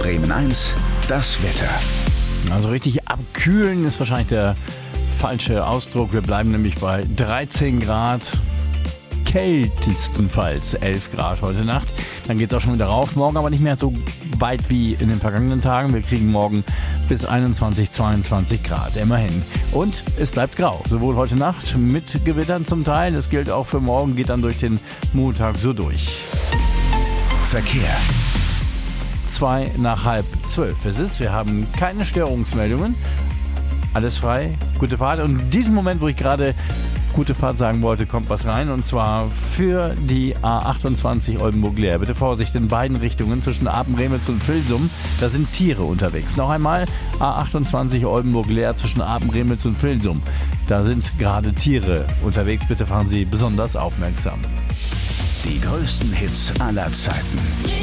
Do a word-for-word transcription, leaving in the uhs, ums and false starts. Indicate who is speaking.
Speaker 1: Bremen eins, das Wetter.
Speaker 2: Also richtig abkühlen ist wahrscheinlich der falsche Ausdruck. Wir bleiben nämlich bei dreizehn Grad. Kältestenfalls elf Grad heute Nacht. Dann geht es auch schon wieder rauf. Morgen aber nicht mehr so weit wie in den vergangenen Tagen. Wir kriegen morgen bis einundzwanzig, zweiundzwanzig Grad. Immerhin. Und es bleibt grau. Sowohl heute Nacht mit Gewittern zum Teil. Das gilt auch für morgen. Geht dann durch den Montag so durch.
Speaker 1: Verkehr.
Speaker 2: Zwei nach halb zwölf ist es. Wir haben keine Störungsmeldungen. Alles frei. Gute Fahrt. Und in diesem Moment, wo ich gerade gute Fahrt sagen wollte, kommt was rein, und zwar für die A achtundzwanzig Oldenburg-Leer. Bitte Vorsicht in beiden Richtungen zwischen Apen-Remitz und Vilsum. Da sind Tiere unterwegs. Noch einmal A achtundzwanzig Oldenburg-Leer zwischen Apen-Remitz und Vilsum. Da sind gerade Tiere unterwegs. Bitte fahren Sie besonders aufmerksam.
Speaker 1: Die größten Hits aller Zeiten.